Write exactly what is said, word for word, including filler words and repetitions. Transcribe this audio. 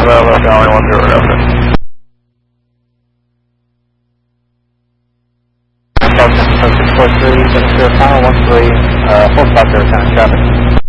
Bravo, Charlie one zero, over. Falcon six four three, seven zero, final one three, uh, full stop zero, ten, traffic.